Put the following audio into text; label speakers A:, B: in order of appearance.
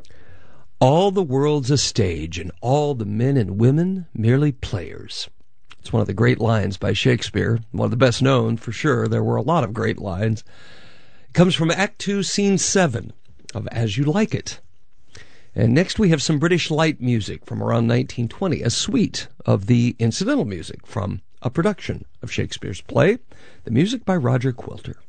A: All the world's a stage, and all the men and women merely players. It's one of the great lines by Shakespeare, one of the best known for sure. There were a lot of great lines. It comes from Act 2, Scene 7 of As You Like It. And next we have some British light music from around 1920, a suite of the incidental music from a production of Shakespeare's play, the music by Roger Quilter.